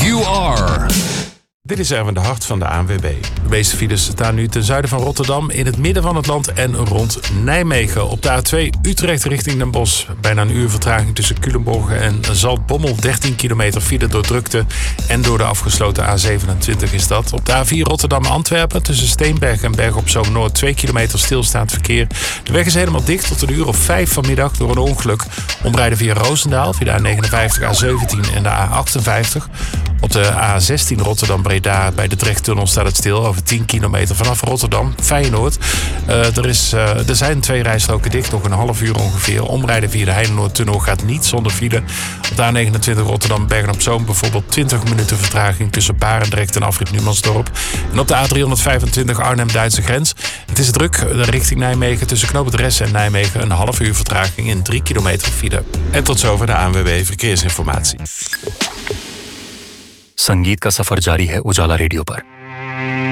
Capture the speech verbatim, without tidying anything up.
You are. Dit is Erwin de Hart van de A N W B. De meeste files staan nu ten zuiden van Rotterdam, in het midden van het land en rond Nijmegen. Op de A twee Utrecht richting Den Bosch. Bijna een uur vertraging tussen Culemborg en Zaltbommel. dertien kilometer file door drukte en door de afgesloten A zevenentwintig is dat. Op de A vier Rotterdam-Antwerpen tussen Steenberg en Berg op Zoom Noord. twee kilometer stilstaand verkeer. De weg is helemaal dicht tot een uur of vijf vanmiddag door een ongeluk. Omrijden via Roosendaal, via de A negenenvijftig, A zeventien en de A achtenvijftig. Op de A zestien Rotterdam-Breda bij de Drechttunnel staat het stil over tien kilometer vanaf Rotterdam, Feyenoord. Uh, er, is, uh, er zijn twee rijstroken dicht, nog een half uur ongeveer. Omrijden via de Heinenoordtunnel gaat niet zonder file. Op de A negenentwintig Rotterdam-Bergen-op-Zoom bijvoorbeeld twintig minuten vertraging tussen Barendrecht en Afrit Numansdorp. En op de A driehonderdvijfentwintig Arnhem-Duitse grens. Het is druk richting Nijmegen tussen Knoop het Ressen en Nijmegen. Een half uur vertraging in drie kilometer file. En tot zover de A N W B Verkeersinformatie. संगीत का सफर जारी है उजाला रेडियो पर।